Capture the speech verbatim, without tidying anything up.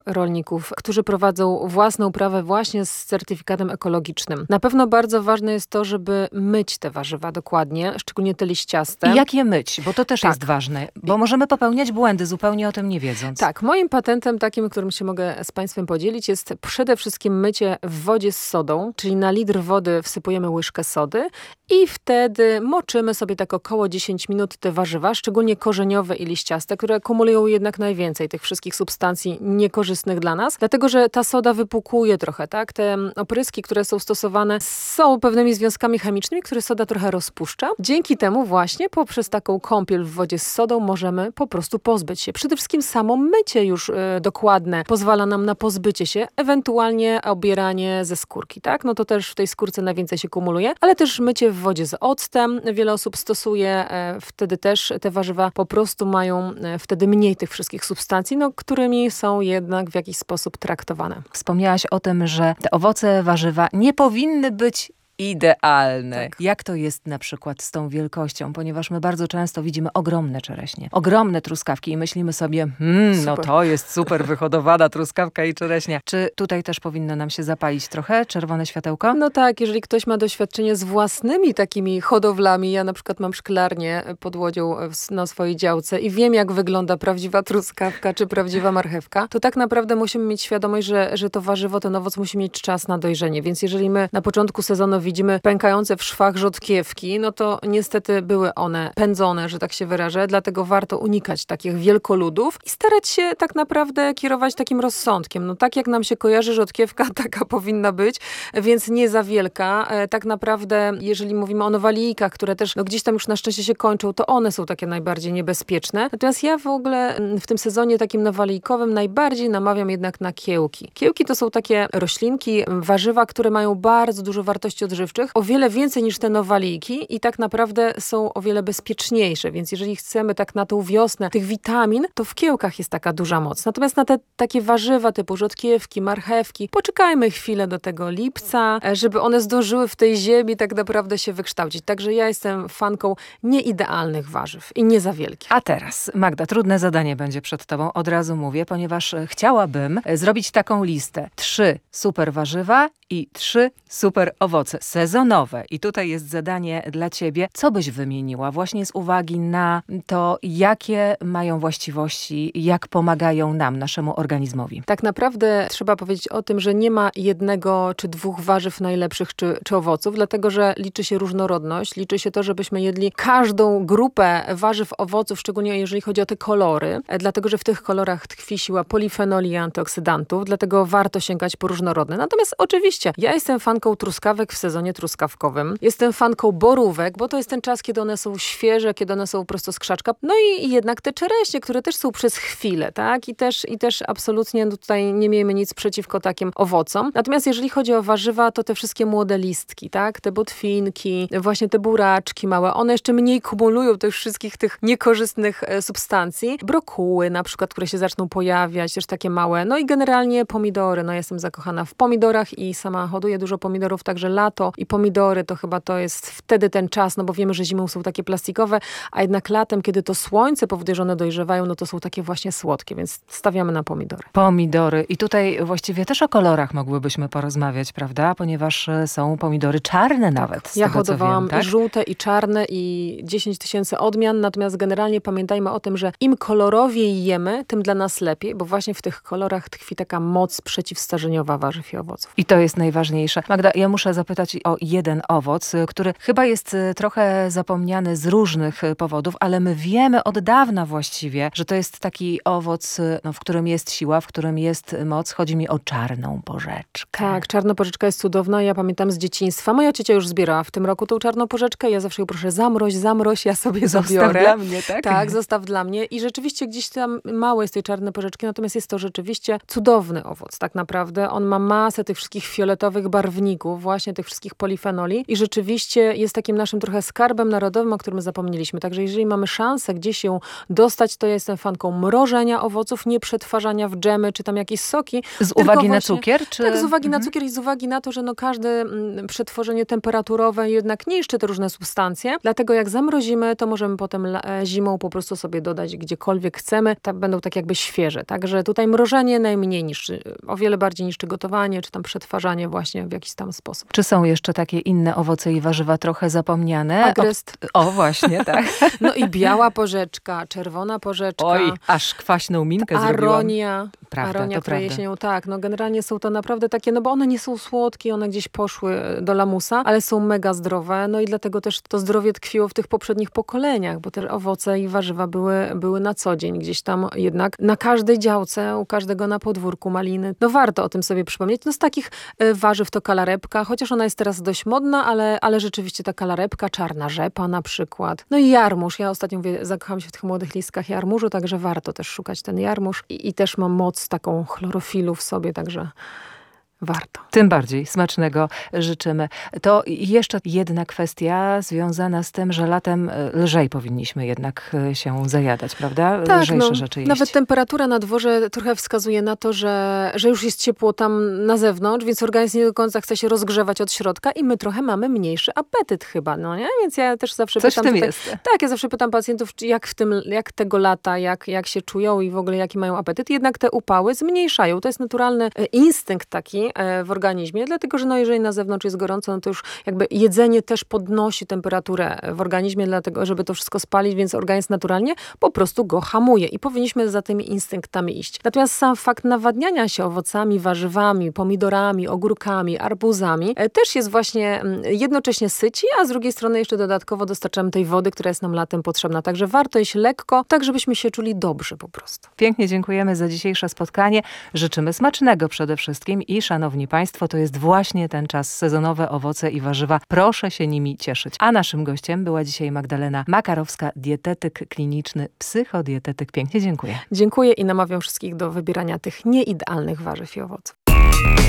rolników, którzy prowadzą własną uprawę właśnie z certyfikatem ekologicznym. Na pewno bardzo ważne jest to, żeby myć te warzywa dokładnie, szczególnie te liściaste. I jak je myć? Bo to też tak. jest ważne, bo możemy popełniać błędy zupełnie o tym nie wiedząc. Tak, moim patentem takim, którym się mogę z Państwem podzielić, jest przede wszystkim mycie w wodzie z sodą, czyli na litr wody wsypujemy łyżkę sody i wtedy moczymy sobie tak około dziesięć minut te warzywa, szczególnie korzeniowe i liściaste, które kumulują jednak najwięcej tych wszystkich substancji niekorzystnych dla nas, dlatego że ta soda wypukuje trochę, tak? Te opryski, które są stosowane, są pewnymi związkami chemicznymi, które soda trochę rozpuszcza. Dzięki temu właśnie poprzez taką kąpiel w wodzie z sodą możemy po prostu pozbyć się. Przede wszystkim samo mycie już y, dokładne pozwala nam na pozbycie się, ewentualnie obieranie ze skórki, tak? No to też w tej skórce najwięcej się kumuluje, ale też mycie w wodzie z octem wiele osób stosuje, e, wtedy też te warzywa po prostu mają e, wtedy mniej tych wszystkich substancji, no, którymi są jednak w jakiś sposób traktowane. Wspomniałaś o tym, że te owoce, warzywa nie powinny być idealne. Tak. Jak to jest na przykład z tą wielkością? Ponieważ my bardzo często widzimy ogromne czereśnie, ogromne truskawki i myślimy sobie, hmm, no to jest super wyhodowana truskawka i czereśnia. Czy tutaj też powinno nam się zapalić trochę czerwone światełko? No tak, jeżeli ktoś ma doświadczenie z własnymi takimi hodowlami, ja na przykład mam szklarnię pod Łodzią na swojej działce i wiem, jak wygląda prawdziwa truskawka czy prawdziwa marchewka, to tak naprawdę musimy mieć świadomość, że, że to warzywo, ten owoc musi mieć czas na dojrzenie. Więc jeżeli my na początku sezonu widzimy pękające w szwach rzodkiewki, no to niestety były one pędzone, że tak się wyrażę, dlatego warto unikać takich wielkoludów i starać się tak naprawdę kierować takim rozsądkiem. No tak jak nam się kojarzy rzodkiewka, taka powinna być, więc nie za wielka. Tak naprawdę, jeżeli mówimy o nowalijkach, które też no, gdzieś tam już na szczęście się kończą, to one są takie najbardziej niebezpieczne. Natomiast ja w ogóle w tym sezonie takim nowalijkowym najbardziej namawiam jednak na kiełki. Kiełki to są takie roślinki, warzywa, które mają bardzo dużo wartości odżywczych, o wiele więcej niż te nowalijki i tak naprawdę są o wiele bezpieczniejsze, więc jeżeli chcemy tak na tą wiosnę tych witamin, to w kiełkach jest taka duża moc. Natomiast na te takie warzywa typu rzodkiewki, marchewki, poczekajmy chwilę do tego lipca, żeby one zdążyły w tej ziemi tak naprawdę się wykształcić. Także ja jestem fanką nieidealnych warzyw i nie za wielkich. A teraz, Magda, trudne zadanie będzie przed tobą, od razu mówię, ponieważ chciałabym zrobić taką listę. Trzy super warzywa i trzy super owoce sezonowe. I tutaj jest zadanie dla ciebie. Co byś wymieniła właśnie z uwagi na to, jakie mają właściwości, jak pomagają nam, naszemu organizmowi? Tak naprawdę trzeba powiedzieć o tym, że nie ma jednego czy dwóch warzyw najlepszych czy, czy owoców, dlatego że liczy się różnorodność, liczy się to, żebyśmy jedli każdą grupę warzyw, owoców, szczególnie jeżeli chodzi o te kolory, dlatego że w tych kolorach tkwi siła polifenoli i antyoksydantów, dlatego warto sięgać po różnorodne. Natomiast oczywiście ja jestem fanką truskawek w sezonie truskawkowym. Jestem fanką borówek, bo to jest ten czas, kiedy one są świeże, kiedy one są prosto z krzaczka. No i, i jednak te czereśnie, które też są przez chwilę, tak? I też, i też absolutnie tutaj nie miejmy nic przeciwko takim owocom. Natomiast jeżeli chodzi o warzywa, to te wszystkie młode listki, tak? Te botwinki, właśnie te buraczki małe, one jeszcze mniej kumulują tych wszystkich tych niekorzystnych e, substancji. Brokuły na przykład, które się zaczną pojawiać, też takie małe. No i generalnie pomidory. No jestem zakochana w pomidorach i sama hoduję dużo pomidorów, także lato i pomidory to chyba to jest wtedy ten czas, no bo wiemy, że zimą są takie plastikowe, a jednak latem, kiedy to słońce powoduje, że one dojrzewają, no to są takie właśnie słodkie, więc stawiamy na pomidory. Pomidory. I tutaj właściwie też o kolorach mogłybyśmy porozmawiać, prawda? Ponieważ są pomidory czarne nawet. Tak. Z ja tego, hodowałam co wiem, tak? i żółte, i czarne, i dziesięć tysięcy odmian, natomiast generalnie pamiętajmy o tym, że im kolorowiej jemy, tym dla nas lepiej, bo właśnie w tych kolorach tkwi taka moc przeciwstarzeniowa warzyw i owoców. I to jest najważniejsze. Magda, ja muszę zapytać o jeden owoc, który chyba jest trochę zapomniany z różnych powodów, ale my wiemy od dawna właściwie, że to jest taki owoc, no, w którym jest siła, w którym jest moc. Chodzi mi o czarną porzeczkę. Tak, czarna porzeczka jest cudowna. Ja pamiętam z dzieciństwa. Moja ciocia już zbierała w tym roku tą czarną porzeczkę. Ja zawsze ją proszę, zamroź, zamroź, ja sobie Zostaw zabiorę. dla mnie, tak? Tak, zostaw dla mnie. I rzeczywiście gdzieś tam mało jest tej czarnej porzeczki, natomiast jest to rzeczywiście cudowny owoc tak naprawdę. On ma masę tych wszystkich fioletowych barwników, właśnie tych wszystkich wszystkich polifenoli i rzeczywiście jest takim naszym trochę skarbem narodowym, o którym zapomnieliśmy. Także jeżeli mamy szansę gdzieś ją dostać, to ja jestem fanką mrożenia owoców, nie przetwarzania w dżemy, czy tam jakieś soki. Z uwagi właśnie, na cukier? Czy... Tak, z uwagi mhm. na cukier i z uwagi na to, że no każde mm, przetworzenie temperaturowe jednak niszczy te różne substancje. Dlatego jak zamrozimy, to możemy potem zimą po prostu sobie dodać gdziekolwiek chcemy. Tak będą tak jakby świeże. Także tutaj mrożenie najmniej niszczy, o wiele bardziej niszczy gotowanie, czy tam przetwarzanie właśnie w jakiś tam sposób. Czy są jeszcze takie inne owoce i warzywa trochę zapomniane? Agrest. O, o właśnie, tak. No i biała porzeczka, czerwona porzeczka. Oj, aż kwaśną minkę zrobiłam. Aronia. Prawda, Aronia, to która prawda. jesienią, tak. No generalnie są to naprawdę takie, no bo one nie są słodkie, one gdzieś poszły do lamusa, ale są mega zdrowe. No i dlatego też to zdrowie tkwiło w tych poprzednich pokoleniach, bo te owoce i warzywa były, były na co dzień gdzieś tam jednak na każdej działce, u każdego na podwórku maliny. No warto o tym sobie przypomnieć. No z takich y, warzyw to kalarepka, chociaż ona jest teraz dość modna, ale, ale rzeczywiście ta kalarepka, czarna rzepa na przykład. No i jarmuż. Ja ostatnio mówię, zakocham się w tych młodych listkach jarmużu, także warto też szukać ten jarmuż. I, i też mam moc taką chlorofilu w sobie, także warto. Tym bardziej smacznego życzymy. To jeszcze jedna kwestia związana z tym, że latem lżej powinniśmy jednak się zajadać, prawda? Tak, Lżejsze no, rzeczy jeść. nawet temperatura na dworze trochę wskazuje na to, że, że już jest ciepło tam na zewnątrz, więc organizm nie do końca chce się rozgrzewać od środka i my trochę mamy mniejszy apetyt chyba, no nie? Więc ja też zawsze Coś pytam... w tym tutaj, jest. Tak, ja zawsze pytam pacjentów, jak w tym, jak tego lata, jak, jak się czują i w ogóle jaki mają apetyt. Jednak te upały zmniejszają. To jest naturalny instynkt taki w organizmie, dlatego, że no jeżeli na zewnątrz jest gorąco, no to już jakby jedzenie też podnosi temperaturę w organizmie, dlatego, żeby to wszystko spalić, więc organizm naturalnie po prostu go hamuje i powinniśmy za tymi instynktami iść. Natomiast sam fakt nawadniania się owocami, warzywami, pomidorami, ogórkami, arbuzami też jest właśnie jednocześnie syci, a z drugiej strony jeszcze dodatkowo dostarczamy tej wody, która jest nam latem potrzebna. Także warto iść lekko, tak żebyśmy się czuli dobrze po prostu. Pięknie dziękujemy za dzisiejsze spotkanie. Życzymy smacznego przede wszystkim i szanowni Państwo, to jest właśnie ten czas, sezonowe owoce i warzywa. Proszę się nimi cieszyć. A naszym gościem była dzisiaj Magdalena Makarowska, dietetyk kliniczny, psychodietetyk. Pięknie dziękuję. Dziękuję i namawiam wszystkich do wybierania tych nieidealnych warzyw i owoców.